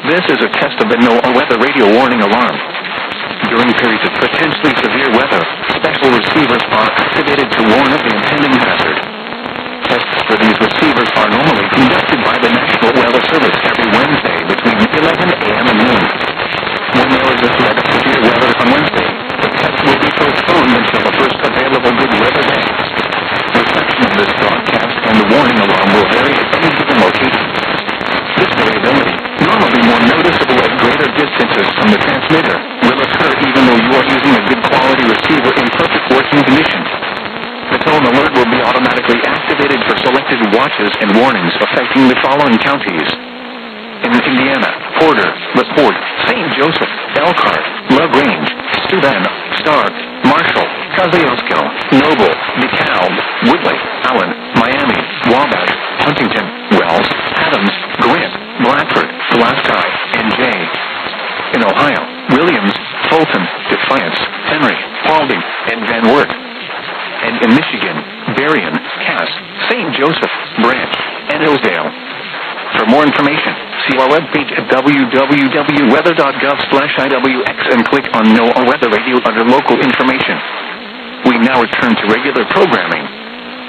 This is a test of the NOAA weather radio warning alarm. During periods of potentially severe weather, special receivers are activated to warn of the impending hazard. Tests for these receivers are normally conducted by the National Weather Service every Wednesday between 11 a.m. and noon. When there is a threat of severe weather on Wednesday, the test will be postponed until the first available good weather day. Reception of this broadcast and the warning alarm will vary at any given location. This variability, normally more noticeable at greater distances from the transmitter, will occur even though you are using a good quality receiver in perfect working condition. The tone alert will be automatically activated for selected watches and warnings affecting the following counties. In Indiana, Porter, LaPorte, St. Joseph, Elkhart, LaGrange, Steuben, Stark, Marshall, Kosciuszko, Noble, DeKalb, Woodley, Allen, Miami, Wabash, Huntington, Wells, Adams, Grant, Bradford, Pulaski, and Jay. In Ohio, Williams, Fulton, Defiance, Henry, Paulding, and Van Wert. And in Michigan, Berrien, Cass, St. Joseph, Branch, and Hillsdale. For more information, see our webpage at www.weather.gov/IWX and click on NOAA Weather Radio under local information. We now return to regular programming.